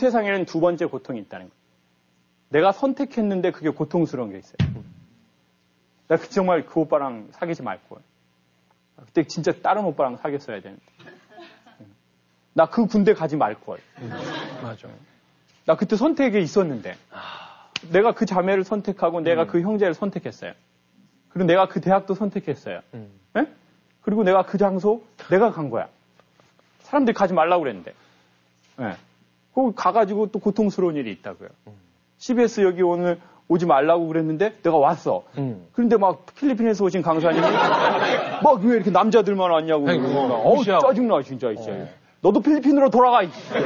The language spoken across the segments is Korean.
세상에는 두 번째 고통이 있다는 거예요. 내가 선택했는데 그게 고통스러운 게 있어요. 나 정말 그 오빠랑 사귀지 말 거야. 그때 진짜 다른 오빠랑 사귀었어야 되는데. 나 그 군대 가지 말 걸. 맞아. 나 그때 선택에 있었는데. 내가 그 자매를 선택하고 내가 그 형제를 선택했어요. 그리고 내가 그 대학도 선택했어요. 네? 그리고 내가 그 장소 내가 간 거야. 사람들이 가지 말라고 그랬는데. 네. 거기 가가지고 또 고통스러운 일이 있다고요. CBS 여기 오늘 오지 말라고 그랬는데 내가 왔어. 그런데 막 필리핀에서 오신 강사님이 막 왜 이렇게 남자들만 왔냐고. 짜증나 진짜. 너도 필리핀으로 돌아가.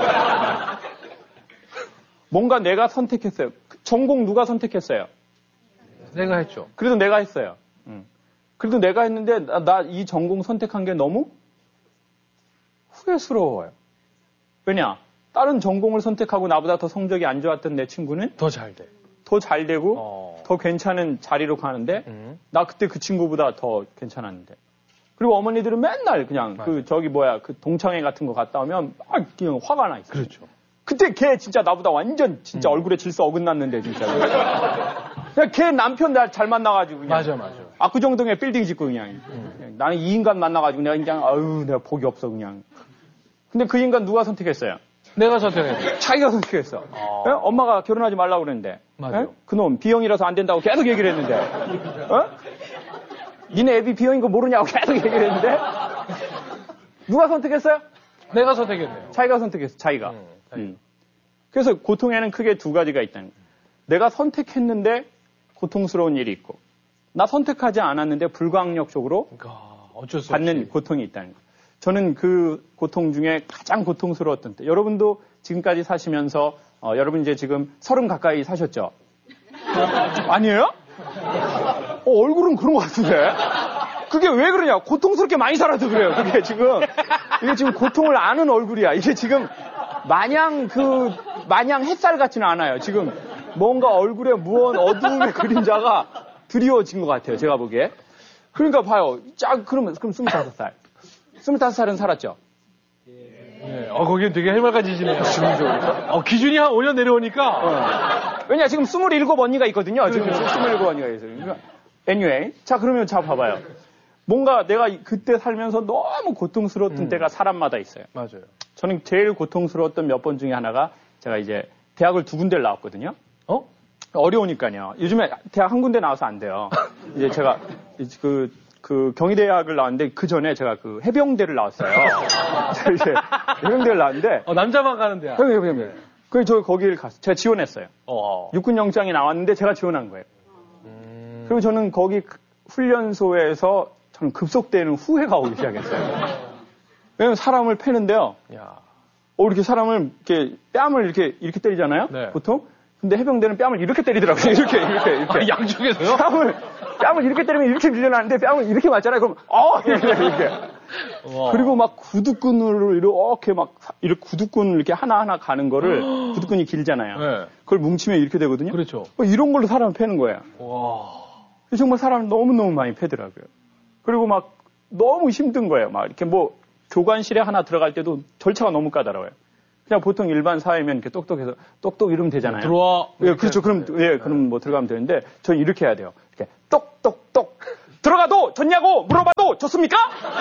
뭔가 내가 선택했어요. 전공 누가 선택했어요? 내가 했죠. 그래도 내가 했어요. 그래도 내가 했는데 나 이 전공 선택한 게 너무 후회스러워요. 왜냐? 다른 전공을 선택하고 나보다 더 성적이 안 좋았던 내 친구는 더 잘 돼. 더 잘 되고 더 괜찮은 자리로 가는데 나 그때 그 친구보다 더 괜찮았는데. 그리고 어머니들은 맨날 그냥 맞아. 그 동창회 같은 거 갔다 오면 막 그냥 화가 나 있어요. 그렇죠. 그때 걔 진짜 나보다 완전 진짜 얼굴에 질서 어긋났는데 진짜. 그냥 걔 남편 나 잘 만나가지고 그냥. 맞아. 압구정동에 빌딩 짓고 그냥. 나는 이 인간 만나가지고 내가 그냥 내가 복이 없어 그냥. 근데 그 인간 누가 선택했어요? 내가 선택했어. 자기가 선택했어. 예? 엄마가 결혼하지 말라고 그랬는데. 맞아. 예? 그놈 B형이라서 안 된다고 계속 얘기를 했는데. 니네 애비 B형인 거 모르냐고 계속 얘기를 했는데. 누가 선택했어요? 내가 선택했네요. 자기가 선택했어. 자기가. 그래서 고통에는 크게 두 가지가 있다는 거예요. 내가 선택했는데 고통스러운 일이 있고 나 선택하지 않았는데 불가항력적으로 받는 고통이 있다는 거예요. 저는 그 고통 중에 가장 고통스러웠던 때. 여러분도 지금까지 사시면서 여러분 이제 지금 30 가까이 사셨죠? 아니에요? 얼굴은 그런 것 같은데. 그게 왜 그러냐? 고통스럽게 많이 살아서 그래요. 이게 지금 고통을 아는 얼굴이야. 이게 지금 마냥 햇살 같지는 않아요. 지금 뭔가 얼굴에 무언 어두움의 그림자가 드리워진 것 같아요. 제가 보기에. 그러니까 봐요. 그럼 25살. 25살은 살았죠? 예. 거기는 되게 해맑아지시네요. 기준이 한 5년 내려오니까. 왜냐, 지금 27 언니가 있거든요. 지금 27 언니가 있어요. 그러니까 anyway. 자, 그러면 봐봐요. 뭔가 내가 그때 살면서 너무 고통스러웠던 때가 사람마다 있어요. 맞아요. 저는 제일 고통스러웠던 몇 번 중에 하나가 제가 이제 대학을 2군데를 나왔거든요. 어려우니까요. 요즘에 대학 한 군데 나와서 안 돼요. 이제 제가 그 경희대학을 나왔는데 그 전에 제가 그 해병대를 나왔어요. 이제 해병대를 나왔는데 남자만 가는 대학. 그래서 저 거기를 갔어요. 제가 지원했어요. 육군 영장이 나왔는데 제가 지원한 거예요. 그리고 저는 거기 훈련소에서 저는 급속되는 후회가 오기 시작했어요. 왜냐면 사람을 패는데요. 이렇게 사람을 이렇게 뺨을 이렇게 때리잖아요. 네. 보통. 근데 해병대는 뺨을 이렇게 때리더라고요. 이렇게. 양쪽에서요? 뺨을 이렇게 때리면 이렇게 밀려나는데 뺨을 이렇게 맞잖아요. 그럼 이렇게. 그리고 막 구두끈으로 이렇게 구두끈을 이렇게 하나하나 가는 거를 구두끈이 길잖아요. 네. 그걸 뭉치면 이렇게 되거든요. 그렇죠. 이런 걸로 사람을 패는 거예요. 정말 사람을 너무너무 많이 패더라고요. 그리고 막 너무 힘든 거예요. 막 이렇게 교관실에 하나 들어갈 때도 절차가 너무 까다로워요. 그냥 보통 일반 사회면 이렇게 똑똑해서 똑똑 이러면 되잖아요. 들어와. 예, 그렇죠. 그럼 들어가면 되는데 저는 이렇게 해야 돼요. 이렇게 똑똑똑 들어가도 좋냐고 물어봐도 좋습니까?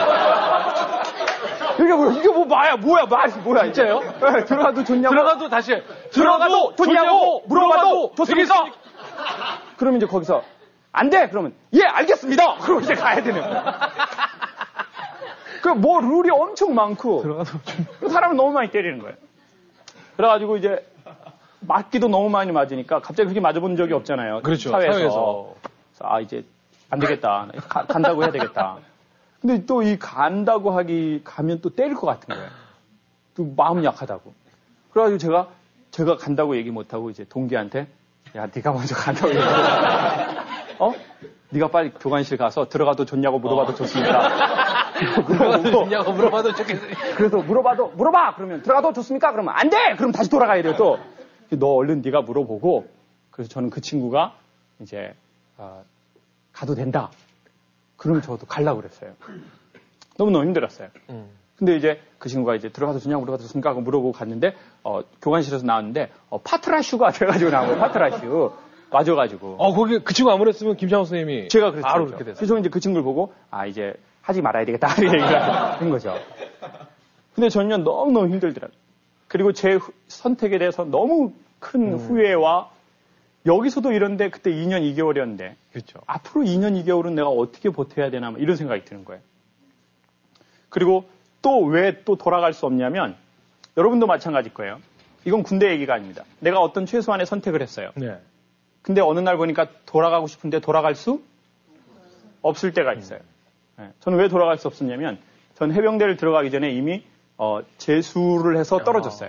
이게 뭐야 진짜요? 네, 들어가도 좋냐고. 들어가도 좋냐고 물어봐도 좋습니까? 그러면 이제 거기서 안 돼. 그러면 예, 알겠습니다. 그러고 이제 가야 되는 거예요. 룰이 엄청 많고 사람을 너무 많이 때리는 거예요. 그래가지고 이제 맞기도 너무 많이 맞으니까 갑자기 그렇게 맞아본 적이 없잖아요. 그렇죠. 사회에서. 이제 안 되겠다. 간다고 해야 되겠다. 근데 또 이 간다고 가면 또 때릴 것 같은 거예요. 또 마음 약하다고. 그래가지고 제가 간다고 얘기 못하고 이제 동기한테 야, 네가 먼저 간다고 얘기해. 네가 빨리 교관실 가서 들어가도 좋냐고 물어봐도 좋습니까? 들어가도 좋냐고 물어봐도 좋겠으니. 그래서 물어봐! 그러면 들어가도 좋습니까? 그러면 안 돼! 그럼 다시 돌아가야 돼요, 또. 너 얼른 네가 물어보고, 그래서 저는 그 친구가 이제, 가도 된다. 그러면 저도 가려고 그랬어요. 너무너무 힘들었어요. 근데 이제 그 친구가 이제 들어가서 좋냐 물어봤습니까? 하고 물어보고 갔는데, 교관실에서 나왔는데, 파트라슈가 돼가지고 나온 거예요. 파트라슈. 맞아가지고. 거기 그 친구 아무랬으면 김창호 선생님이. 제가 그랬죠. 바로 그렇게 됐어요. 그래서 이제 그 친구를 보고, 이제 하지 말아야 되겠다. 이렇게 얘기를 한 거죠. 근데 저는요, 너무너무 힘들더라고요. 그리고 제 선택에 대해서 너무 큰 후회와 여기서도 이런데 그때 2년 2개월이었는데. 그렇죠. 앞으로 2년 2개월은 내가 어떻게 버텨야 되나, 이런 생각이 드는 거예요. 그리고 또 왜 또 돌아갈 수 없냐면, 여러분도 마찬가지일 거예요. 이건 군대 얘기가 아닙니다. 내가 어떤 최소한의 선택을 했어요. 네. 근데 어느 날 보니까 돌아가고 싶은데 돌아갈 수 없을 때가 있어요. 네. 저는 왜 돌아갈 수 없었냐면, 전 해병대를 들어가기 전에 이미 재수를 해서 떨어졌어요.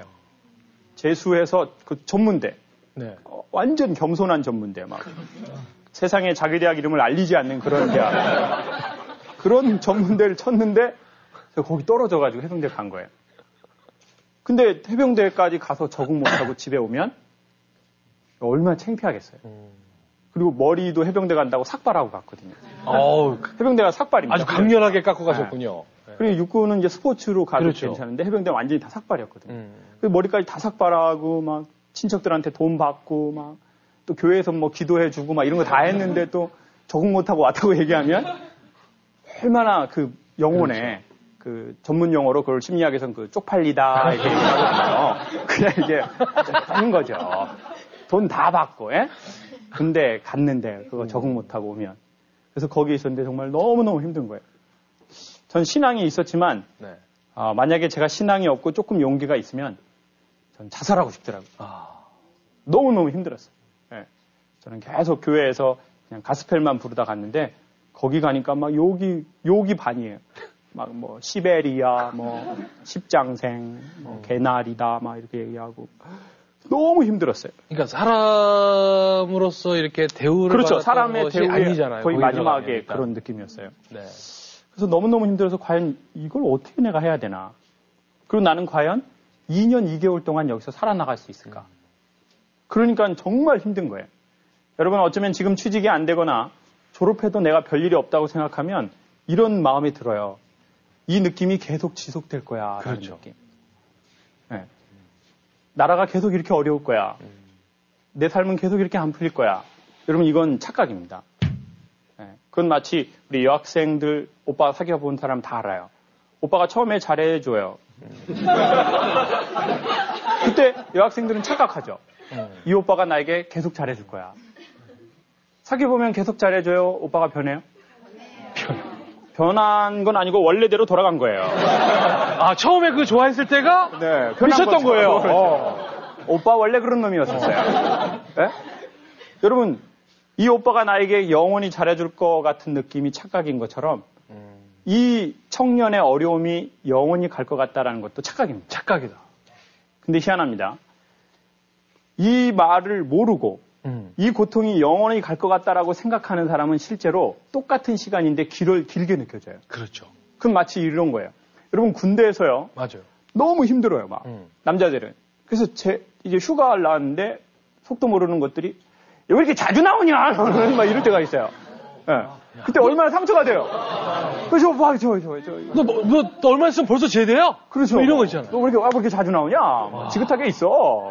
재수해서 그 전문대. 네. 완전 겸손한 전문대. 막 세상에 자기 대학 이름을 알리지 않는 그런 대학. 그런 전문대를 쳤는데 거기 떨어져가지고 해병대 간 거예요. 근데 해병대까지 가서 적응 못하고 집에 오면 얼마나 창피하겠어요. 그리고 머리도 해병대 간다고 삭발하고 갔거든요. 해병대가 삭발입니다. 아주 강렬하게 깎고 가셨군요. 네. 그리고 육군은 이제 스포츠로 가도 그렇죠. 괜찮은데 해병대는 완전히 다 삭발이었거든요. 그래서 머리까지 다 삭발하고 막 친척들한테 돈 받고 막 또 교회에서 뭐 기도해주고 막 이런 거 다 했는데 또 적응 못하고 왔다고 얘기하면 얼마나 그 영혼에 그렇죠. 그 전문 용어로 그걸 심리학에서는 그 쪽팔리다 이렇게 얘기하거든요. 그냥 이게 하는 거죠. 돈 다 받고, 예? 근데 갔는데 그거 적응 못하고 오면. 그래서 거기 있었는데 정말 너무너무 힘든 거예요. 전 신앙이 있었지만, 네. 만약에 제가 신앙이 없고 조금 용기가 있으면 전 자살하고 싶더라고요. 너무너무 힘들었어요. 예. 저는 계속 교회에서 그냥 가스펠만 부르다 갔는데 거기 가니까 막 욕이 반이에요. 막 뭐 시베리아, 뭐 십장생, 뭐 개나리다 막 이렇게 얘기하고 너무 힘들었어요. 그러니까 사람으로서 이렇게 대우를 그렇죠. 받았던 사람의 것이 대우의 아니잖아요. 거의 마지막에 들어가니까. 그런 느낌이었어요. 네. 그래서 너무너무 힘들어서 과연 이걸 어떻게 내가 해야 되나. 그리고 나는 과연 2년 2개월 동안 여기서 살아나갈 수 있을까. 그러니까 정말 힘든 거예요. 여러분 어쩌면 지금 취직이 안 되거나 졸업해도 내가 별일이 없다고 생각하면 이런 마음이 들어요. 이 느낌이 계속 지속될 거야. 그렇죠. 느낌. 네. 나라가 계속 이렇게 어려울 거야. 내 삶은 계속 이렇게 안 풀릴 거야. 여러분 이건 착각입니다. 네. 그건 마치 우리 여학생들 오빠 사귀어 본 사람 다 알아요. 오빠가 처음에 잘해줘요. 그때 여학생들은 착각하죠. 이 오빠가 나에게 계속 잘해줄 거야. 사귀어보면 계속 잘해줘요. 오빠가 변해요? 변한 건 아니고 원래대로 돌아간 거예요. 처음에 그 좋아했을 때가 미쳤던 거예요. 오빠 원래 그런 놈이었었어요. 네? 여러분, 이 오빠가 나에게 영원히 잘해줄 것 같은 느낌이 착각인 것처럼 이 청년의 어려움이 영원히 갈 것 같다라는 것도 착각입니다. 착각이다. 근데 희한합니다. 이 말을 모르고 이 고통이 영원히 갈 것 같다라고 생각하는 사람은 실제로 똑같은 시간인데 길게 느껴져요. 그렇죠. 그럼 마치 이런 거예요. 여러분 군대에서요. 맞아요. 너무 힘들어요, 막. 남자들은. 그래서 이제 휴가를 나왔는데 속도 모르는 것들이 왜 이렇게 자주 나오냐? 막 이럴 때가 있어요. 네. 그때 얼마나 상처가 돼요. 그래서 막 너 얼마 있으면 벌써 제대야? 그렇죠. 뭐 이런 거 있잖아. 너 왜 이렇게 자주 나오냐? 지긋하게 있어.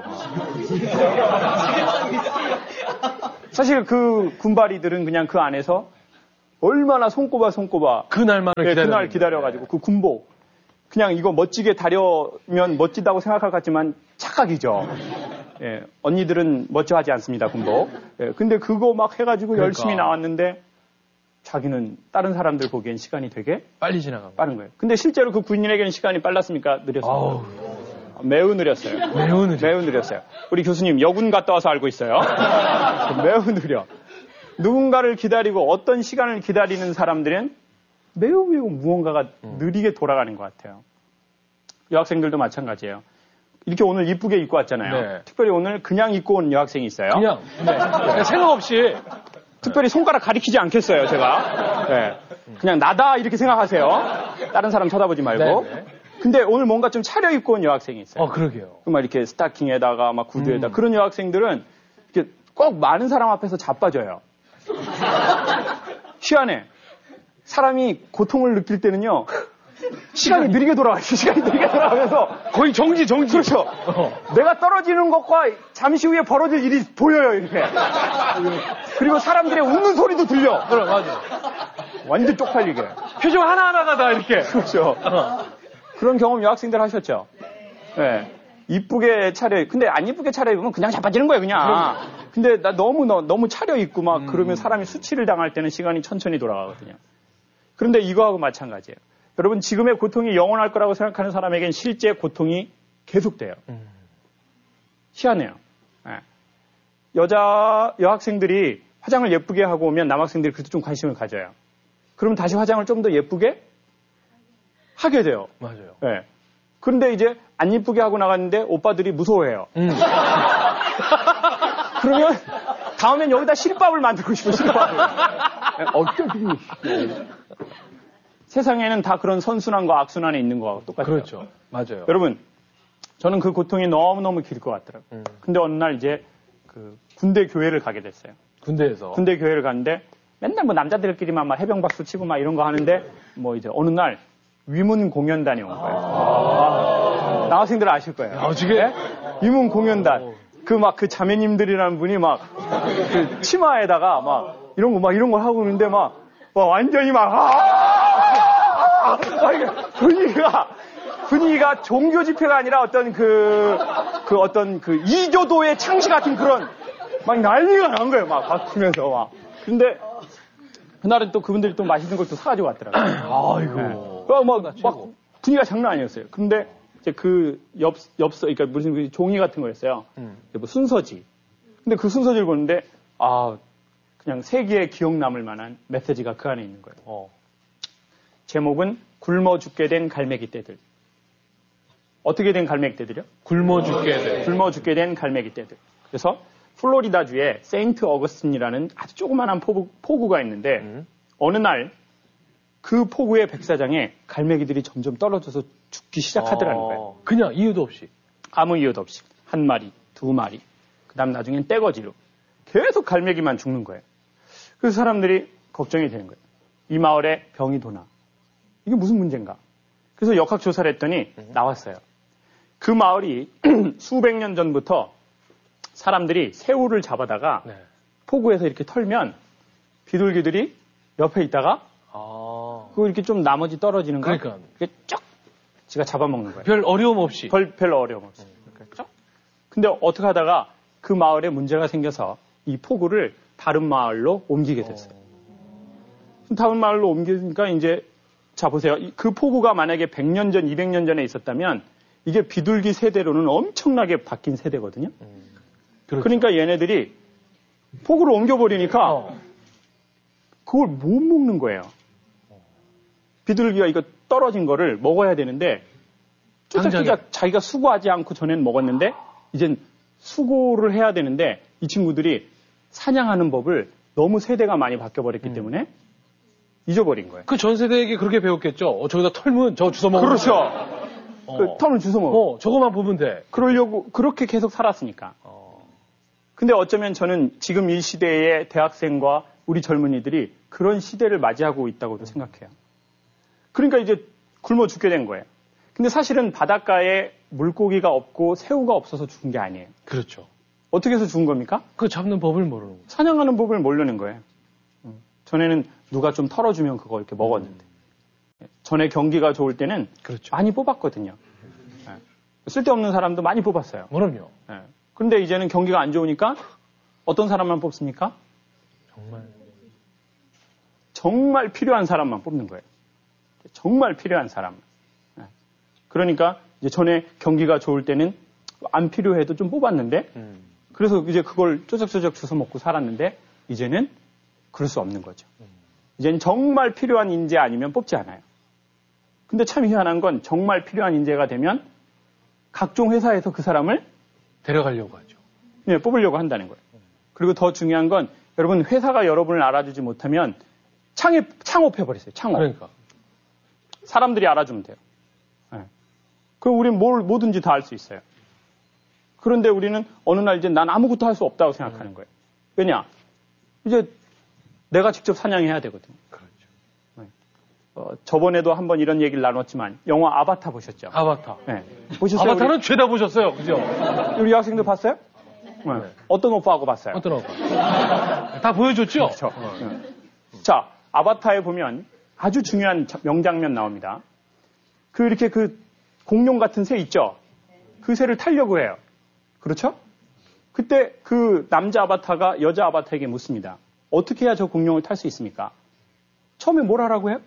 사실 그 군바리들은 그냥 그 안에서 얼마나 손꼽아 그날 기다려가지고 그 군복 그냥 이거 멋지게 다려면 멋지다고 생각할 것 같지만 착각이죠. 예, 언니들은 멋져하지 않습니다, 군복. 예, 근데 그거 막 해가지고 열심히 나왔는데 자기는 다른 사람들 보기엔 시간이 되게 빨리 지나가고 빠른 거예요. 근데 실제로 그 군인에게는 시간이 빨랐습니까? 느렸습니까? 매우 느렸어요. 매우 느렸어요. 우리 교수님 여군 갔다 와서 알고 있어요. 매우 느려. 누군가를 기다리고 어떤 시간을 기다리는 사람들은 매우 무언가가 느리게 돌아가는 것 같아요. 여학생들도 마찬가지예요. 이렇게 오늘 이쁘게 입고 왔잖아요. 네. 특별히 오늘 그냥 입고 온 여학생이 있어요. 그냥 생각 없이 특별히 손가락 가리키지 않겠어요, 제가. 네. 그냥 나다 이렇게 생각하세요. 다른 사람 쳐다보지 말고. 네네. 근데 오늘 뭔가 좀 차려입고 온 여학생이 있어요. 그러게요. 막 이렇게 스타킹에다가 막 구두에다 그런 여학생들은 이렇게 꼭 많은 사람 앞에서 자빠져요. 희한해. 사람이 고통을 느낄 때는요, 시간이 느리게 돌아가요. 시간이 느리게 돌아가면서 거의 정지. 그렇죠. 내가 떨어지는 것과 잠시 후에 벌어질 일이 보여요, 이렇게. 그리고 사람들의 웃는 소리도 들려. 그래, 맞아. 완전 쪽팔리게. 표정 하나하나가 다 이렇게. 그렇죠. 그런 경험 여학생들 하셨죠? 네. 이쁘게 차려, 근데 안 이쁘게 차려입으면 그냥 자빠지는 거예요, 그냥. 근데 나 너무 차려입고 막 그러면 사람이 수치를 당할 때는 시간이 천천히 돌아가거든요. 그런데 이거하고 마찬가지예요. 여러분, 지금의 고통이 영원할 거라고 생각하는 사람에겐 실제 고통이 계속돼요. 희한해요. 네. 여학생들이 화장을 예쁘게 하고 오면 남학생들이 그래도 좀 관심을 가져요. 그럼 다시 화장을 좀 더 예쁘게 하게 돼요. 맞아요. 네. 그런데 이제 안 예쁘게 하고 나갔는데 오빠들이 무서워해요. 그러면 다음엔 여기다 실밥을 만들고 싶어, 실밥을. 어떤 세상에는 다 그런 선순환과 악순환이 있는 거하고 똑같아요. 그렇죠. 맞아요. 여러분, 저는 그 고통이 너무너무 길 것 같더라고요. 근데 어느 날 이제 그 군대 교회를 가게 됐어요. 군대에서. 군대 교회를 갔는데 맨날 뭐 남자들끼리만 막 해병박수 치고 막 이런 거 하는데 뭐 이제 어느 날 위문 공연단이 온 거예요. 남학생들 아실 거예요. 나중에 위문 공연단. 그 자매님들이라는 분이 막 그 치마에다가 막 이런 걸 하고 있는데 막 완전히 분위기가 종교 집회가 아니라 어떤 어떤 이교도의 창시 같은 그런 막 난리가 난 거예요. 막 박수면서 막. 근데 그날은 또 그분들이 또 맛있는 걸 또 사가지고 왔더라고요. 아이고. 네. 막 분위기가 장난 아니었어요. 근데 이제 그 그러니까 무슨 종이 같은 거였어요. 뭐 순서지. 근데 그 순서지를 보는데 그냥 세기에 기억 남을 만한 메시지가 그 안에 있는 거예요. 제목은 굶어 죽게 된 갈매기 떼들. 어떻게 된 갈매기 떼들이요? 굶어 죽게 된 갈매기 떼들. 그래서 플로리다주에 세인트 어거스틴이라는 아주 조그만한 포구가 있는데 어느 날 그 포구의 백사장에 갈매기들이 점점 떨어져서 죽기 시작하더라는 거예요. 그냥 이유도 없이. 아무 이유도 없이. 한 마리, 두 마리. 그 다음 나중엔 떼거지로. 계속 갈매기만 죽는 거예요. 그래서 사람들이 걱정이 되는 거예요. 이 마을에 병이 도나. 이게 무슨 문제인가? 그래서 역학조사를 했더니 나왔어요. 그 마을이 수백 년 전부터 사람들이 새우를 잡아다가 포구에서 이렇게 털면 비둘기들이 옆에 있다가 그거 이렇게 좀 나머지 떨어지는 거 그러니까. 이렇게 쭉 지가 잡아먹는 거예요. 별 어려움 없이. 별 어려움 없이. 쭉. 근데 어떻게 하다가 그 마을에 문제가 생겨서 이 포구를 다른 마을로 옮기게 됐어요. 다른 마을로 옮기니까 이제 자 보세요. 그 포구가 만약에 100년 전, 200년 전에 있었다면 이게 비둘기 세대로는 엄청나게 바뀐 세대거든요. 그렇죠. 그러니까 얘네들이 포구를 옮겨버리니까 그걸 못 먹는 거예요. 비둘기가 이거 떨어진 거를 먹어야 되는데 쫓짝쫓짝 자기가 수고하지 않고 전에는 먹었는데 이젠 수고를 해야 되는데 이 친구들이 사냥하는 법을 너무 세대가 많이 바뀌어버렸기 때문에 잊어버린 거예요. 그 전 세대에게 그렇게 배웠겠죠. 저기다 털면 저거 주워 먹는 그렇죠. 그 털을 주워 먹어. 저거만 보면 돼. 그러려고 그렇게 계속 살았으니까. 근데 어쩌면 저는 지금 이 시대의 대학생과 우리 젊은이들이 그런 시대를 맞이하고 있다고도 생각해요. 그러니까 이제 굶어 죽게 된 거예요. 근데 사실은 바닷가에 물고기가 없고 새우가 없어서 죽은 게 아니에요. 그렇죠. 어떻게 해서 죽은 겁니까? 그 잡는 법을 모르는 거예요. 사냥하는 법을 모르는 거예요. 전에는 누가 좀 털어주면 그거 이렇게 먹었는데. 전에 경기가 좋을 때는 그렇죠. 많이 뽑았거든요. 쓸데없는 사람도 많이 뽑았어요. 그럼요. 그런데 이제는 경기가 안 좋으니까 어떤 사람만 뽑습니까? 정말 필요한 사람만 뽑는 거예요. 정말 필요한 사람. 그러니까 이제 전에 경기가 좋을 때는 안 필요해도 좀 뽑았는데 그래서 이제 그걸 쪼적쪼적 주워 먹고 살았는데 이제는 그럴 수 없는 거죠. 이제는 정말 필요한 인재 아니면 뽑지 않아요. 근데 참 희한한 건 정말 필요한 인재가 되면 각종 회사에서 그 사람을 데려가려고 하죠. 네, 뽑으려고 한다는 거예요. 그리고 더 중요한 건 여러분 회사가 여러분을 알아주지 못하면 창업해버리세요. 창업. 그러니까. 사람들이 알아주면 돼요. 그럼 우리는 뭐든지 다 할 수 있어요. 그런데 우리는 어느 날 이제 난 아무것도 할 수 없다고 생각하는 거예요. 왜냐? 이제 내가 직접 사냥해야 되거든요. 그렇죠. 저번에도 한번 이런 얘기를 나눴지만 영화 아바타 보셨죠? 아바타. 네. 보셨어요? 아바타는 죄다 보셨어요, 그죠? 우리 여학생들 봤어요? 네. 어떤 오빠하고 봤어요? 어떤 오빠? 다 보여줬죠? 그렇죠. 자, 아바타에 보면 아주 중요한 명장면 나옵니다. 이렇게 공룡 같은 새 있죠? 그 새를 타려고 해요. 그렇죠? 그때 그 남자 아바타가 여자 아바타에게 묻습니다. 어떻게 해야 저 공룡을 탈 수 있습니까? 처음에 뭘 하라고 해요?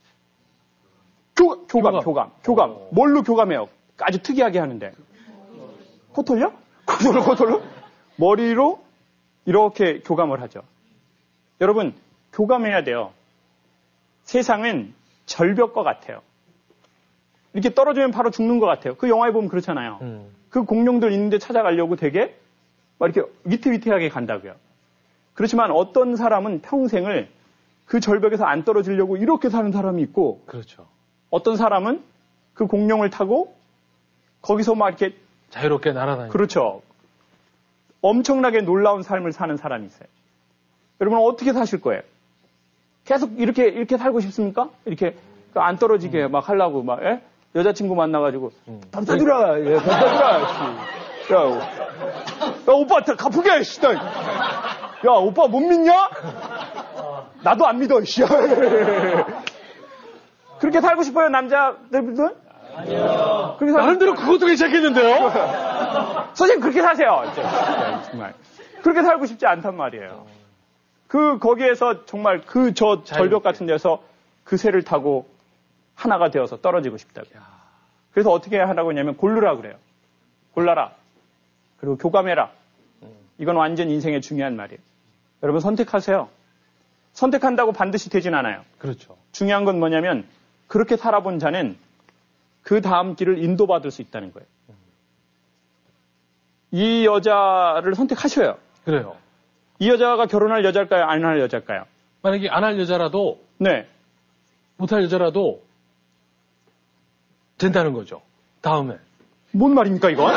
교감. 뭘로 교감해요? 아주 특이하게 하는데. 코털요? 코털로? 머리로 이렇게 교감을 하죠. 여러분, 교감해야 돼요. 세상은 절벽과 같아요. 이렇게 떨어지면 바로 죽는 것 같아요. 그 영화에 보면 그렇잖아요. 그 공룡들 있는데 찾아가려고 되게 막 이렇게 위태위태하게 간다고요. 그렇지만 어떤 사람은 평생을 그 절벽에서 안 떨어지려고 이렇게 사는 사람이 있고, 그렇죠. 어떤 사람은 그 공룡을 타고 거기서 막 이렇게 자유롭게 날아다니고. 그렇죠. 엄청나게 놀라운 삶을 사는 사람이 있어요. 여러분은 어떻게 사실 거예요? 계속 이렇게 살고 싶습니까? 이렇게 안 떨어지게 막 하려고 막 여자친구 만나가지고 담타주라, 야 오빠 가쁘게, 씨, 야 오빠 못 믿냐? 나도 안 믿어, 씨. 그렇게 살고 싶어요, 남자들은? 아니요. 나름대로 그것도 괜찮겠는데요? 선생님, 그렇게 사세요. 정말. 그렇게 살고 싶지 않단 말이에요. 거기에서 정말 절벽 같은 데서 그 새를 타고 하나가 되어서 떨어지고 싶다고. 그래서 어떻게 하라고 하냐면, 고르라 그래요. 골라라. 그리고 교감해라. 이건 완전 인생의 중요한 말이에요. 여러분, 선택하세요. 선택한다고 반드시 되진 않아요. 그렇죠. 중요한 건 뭐냐면, 그렇게 살아본 자는 그 다음 길을 인도받을 수 있다는 거예요. 이 여자를 선택하셔요. 그래요. 이 여자가 결혼할 여자일까요? 안 할 여자일까요? 만약에 안 할 여자라도, 네. 못할 여자라도 된다는 거죠. 다음에. 뭔 말입니까, 이건?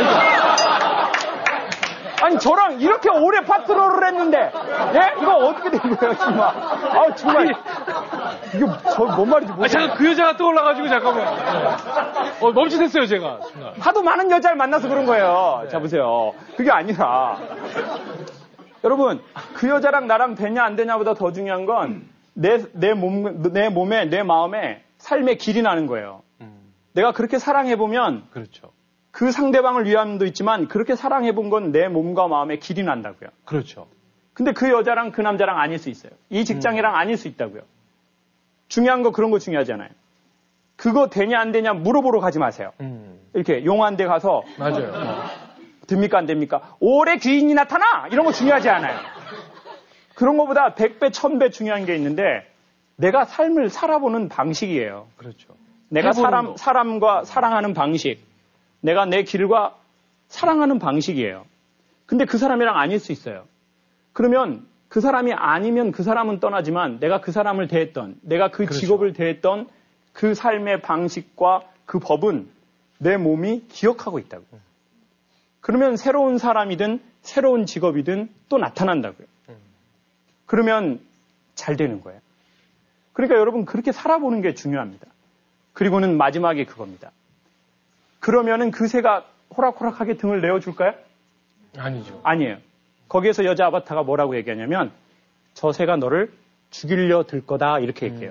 아니, 저랑 이렇게 오래 파트너를 했는데, 예? 이거 어떻게 된 거예요, 정말? 정말. 이게 뭔 말인지 모르겠어요. 잠깐 그 여자가 떠올라가지고 잠깐만. 멈칫했어요, 제가. 하도 많은 여자를 만나서 그런 거예요. 네. 잡으세요. 그게 아니라. 여러분, 그 여자랑 나랑 되냐 안 되냐보다 더 중요한 건 내 몸에, 내 마음에 삶의 길이 나는 거예요. 내가 그렇게 사랑해보면. 그렇죠. 그 상대방을 위함도 있지만 그렇게 사랑해본 건 내 몸과 마음에 길이 난다고요. 그렇죠. 근데 그 여자랑 그 남자랑 아닐 수 있어요. 이 직장이랑 아닐 수 있다고요. 중요한 거 그런 거 중요하잖아요. 그거 되냐 안 되냐 물어보러 가지 마세요. 이렇게 용한 데 가서 맞아요. 됩니까 안 됩니까? 올해 귀인이 나타나! 이런 거 중요하지 않아요. 그런 거보다 100배, 1000배 중요한 게 있는데 내가 삶을 살아보는 방식이에요. 그렇죠. 내가 사람과 사랑하는 방식, 내가 내 길과 사랑하는 방식이에요. 근데 그 사람이랑 아닐 수 있어요. 그러면 그 사람이 아니면 그 사람은 떠나지만 내가 그 사람을 대했던, 내가 그 그렇죠. 직업을 대했던 그 삶의 방식과 그 법은 내 몸이 기억하고 있다고요. 그러면 새로운 사람이든 새로운 직업이든 또 나타난다고요. 그러면 잘 되는 거예요. 그러니까 여러분 그렇게 살아보는 게 중요합니다. 그리고는 마지막에 그겁니다. 그러면은 그 새가 호락호락하게 등을 내어줄까요? 아니죠. 아니에요. 거기에서 여자 아바타가 뭐라고 얘기하냐면 저 새가 너를 죽이려 들 거다 이렇게 얘기해요.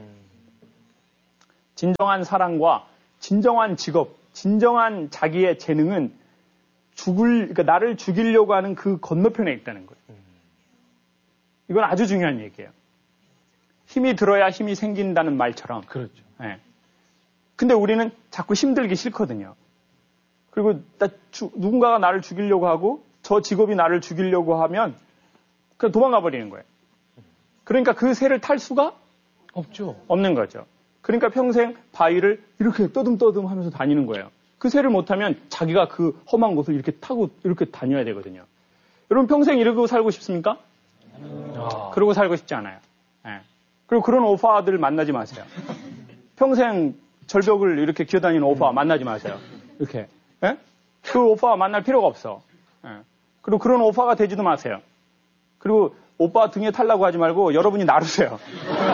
진정한 사랑과 진정한 직업, 진정한 자기의 재능은 그러니까 나를 죽이려고 하는 그 건너편에 있다는 거예요. 이건 아주 중요한 얘기예요. 힘이 들어야 힘이 생긴다는 말처럼. 그렇죠. 네. 근데 우리는 자꾸 힘들기 싫거든요. 그리고 누군가가 나를 죽이려고 하고 저 직업이 나를 죽이려고 하면 그냥 도망가 버리는 거예요. 그러니까 그 새를 탈 수가 없죠. 없는 거죠. 그러니까 평생 바위를 이렇게 떠듬떠듬 하면서 다니는 거예요. 그 새를 못하면 자기가 그 험한 곳을 이렇게 타고 이렇게 다녀야 되거든요. 여러분 평생 이러고 살고 싶습니까? 그러고 살고 싶지 않아요. 네. 그리고 그런 오빠들 만나지 마세요. 평생 절벽을 이렇게 기어다니는 오빠 만나지 마세요. 이렇게. 네? 그 오빠 만날 필요가 없어. 네. 그리고 그런 오빠가 되지도 마세요. 그리고 오빠 등에 타려고 하지 말고 여러분이 나르세요.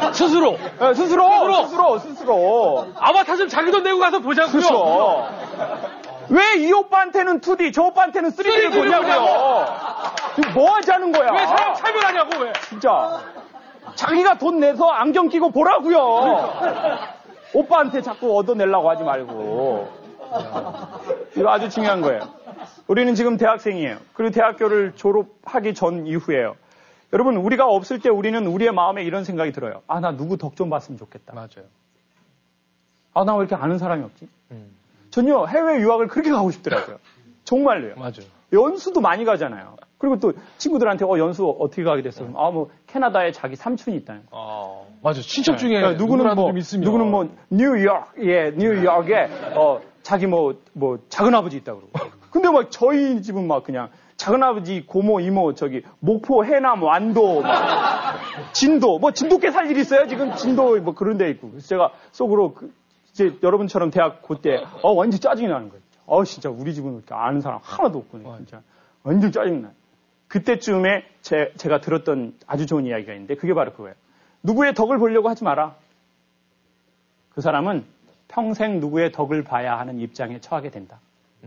스스로. 네, 스스로. 아바타 좀 자기 돈 내고 가서 보자고요. 그렇죠. 왜 이 오빠한테는 2D, 저 오빠한테는 3D를 보냐고요. 지금 뭐 하자는 거야. 왜 사람 차별하냐고, 왜. 진짜. 자기가 돈 내서 안경 끼고 보라고요. 오빠한테 자꾸 얻어내려고 하지 말고. 이거 아주 중요한 거예요. 우리는 지금 대학생이에요. 그리고 대학교를 졸업하기 전 이후에요. 여러분, 우리가 없을 때 우리는 우리의 마음에 이런 생각이 들어요. 아, 나 누구 덕 좀 봤으면 좋겠다. 맞아요. 아, 나 왜 이렇게 아는 사람이 없지? 전요 해외 유학을 그렇게 가고 싶더라고요. 정말로요. 맞아요. 연수도 많이 가잖아요. 그리고 또 친구들한테 연수 어떻게 가게 됐어? 뭐 캐나다에 자기 삼촌이 있다는. 맞아. 친척 중에 그러니까 누구는 뭐 좀 있으면. 누구는 뭐 뉴욕에 자기 뭐 작은 아버지 있다고 그러고. 근데 막 저희 집은 막 그냥 작은 아버지, 고모, 이모 저기 목포, 해남, 완도, 진도 진도께 살 일 있어요? 지금 진도 뭐 그런 데 있고. 그래서 제가 속으로 이제 여러분처럼 대학 그때 완전 짜증이 나는 거예요. 진짜 우리 집은 이렇게 아는 사람 하나도 없구나. 진짜 완전 짜증이 나요. 그때쯤에 제가 들었던 아주 좋은 이야기가 있는데 그게 바로 그거예요. 누구의 덕을 보려고 하지 마라. 그 사람은 평생 누구의 덕을 봐야 하는 입장에 처하게 된다.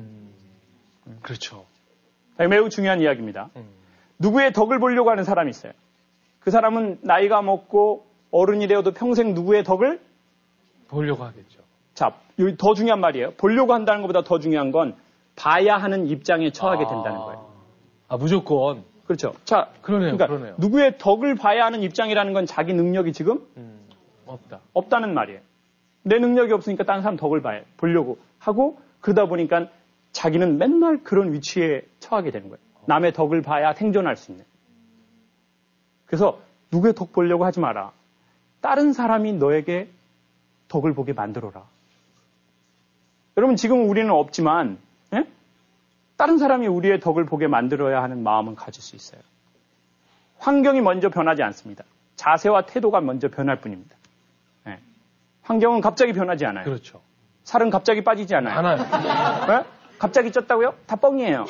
그렇죠. 매우 중요한 이야기입니다. 누구의 덕을 보려고 하는 사람이 있어요. 그 사람은 나이가 먹고 어른이 되어도 평생 누구의 덕을 보려고 하겠죠. 자, 여기 더 중요한 말이에요. 보려고 한다는 것보다 더 중요한 건 봐야 하는 입장에 처하게 된다는 거예요. 무조건. 그렇죠. 자, 그러네요. 누구의 덕을 봐야 하는 입장이라는 건 자기 능력이 지금 없다는 말이에요. 내 능력이 없으니까 다른 사람 덕을 보려고 하고 그러다 보니까 자기는 맨날 그런 위치에 처하게 되는 거예요. 남의 덕을 봐야 생존할 수 있는. 그래서 누구의 덕 보려고 하지 마라. 다른 사람이 너에게 덕을 보게 만들어라. 여러분 지금 우리는 없지만 다른 사람이 우리의 덕을 보게 만들어야 하는 마음은 가질 수 있어요. 환경이 먼저 변하지 않습니다. 자세와 태도가 먼저 변할 뿐입니다. 환경은 갑자기 변하지 않아요. 그렇죠. 살은 갑자기 빠지지 않아요. 갑자기 쪘다고요? 다 뻥이에요.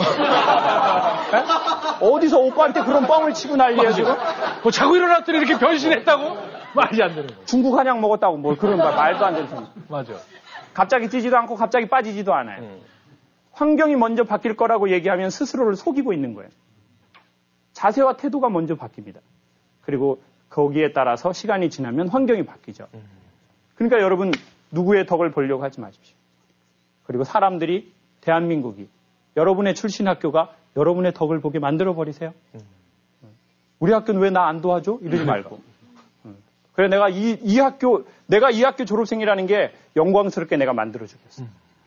어디서 오빠한테 그런 뻥을 치고 난리예요 지금? 뭐 자고 일어났더니 이렇게 변신했다고? 말이 안 되는 거예요. 중국 한약 먹었다고 뭐 그런 말도 안 되는 소리. 맞아. 갑자기 찌지도 않고 갑자기 빠지지도 않아요. 환경이 먼저 바뀔 거라고 얘기하면 스스로를 속이고 있는 거예요. 자세와 태도가 먼저 바뀝니다. 그리고 거기에 따라서 시간이 지나면 환경이 바뀌죠. 그러니까 여러분 누구의 덕을 보려고 하지 마십시오. 그리고 사람들이 대한민국이 여러분의 출신 학교가 여러분의 덕을 보게 만들어 버리세요. 우리 학교는 왜 나 안 도와줘? 이러지 말고. 그래 내가 이 학교 졸업생이라는 게 영광스럽게 내가 만들어 주겠어.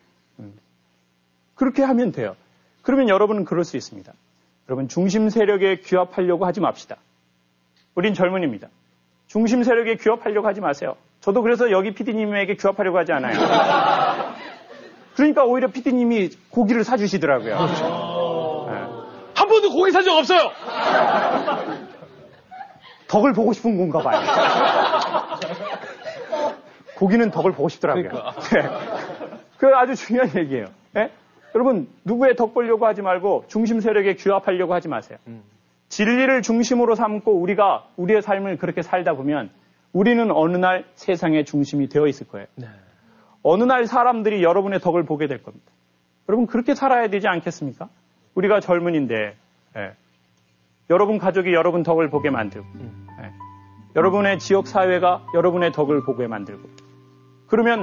그렇게 하면 돼요. 그러면 여러분은 그럴 수 있습니다. 여러분 중심 세력에 귀합하려고 하지 맙시다. 우린 젊은입니다. 중심 세력에 귀합하려고 하지 마세요. 저도 그래서 여기 PD님에게 귀합하려고 하지 않아요. 그러니까 오히려 PD님이 고기를 사주시더라고요. 그렇죠. 한 번도 고기 산 적 없어요. 덕을 보고 싶은 건가 봐요. 고기는 덕을 보고 싶더라고요. 그러니까. 그 아주 중요한 얘기예요. 여러분 누구의 덕 보려고 하지 말고 중심 세력에 귀합하려고 하지 마세요. 진리를 중심으로 삼고 우리가 우리의 삶을 그렇게 살다 보면 우리는 어느 날 세상의 중심이 되어 있을 거예요. 네. 어느 날 사람들이 여러분의 덕을 보게 될 겁니다. 여러분 그렇게 살아야 되지 않겠습니까? 우리가 젊은인데 여러분 가족이 여러분 덕을 보게 만들고 여러분의 지역 사회가 여러분의 덕을 보게 만들고 그러면